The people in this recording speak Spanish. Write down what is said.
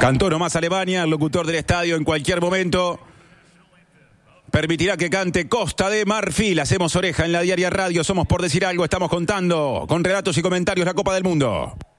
Cantó nomás Alemania, el locutor del estadio en cualquier momento permitirá que cante Costa de Marfil. Hacemos oreja en la Diaria Radio, somos Por Decir Algo, estamos contando con relatos y comentarios la Copa del Mundo.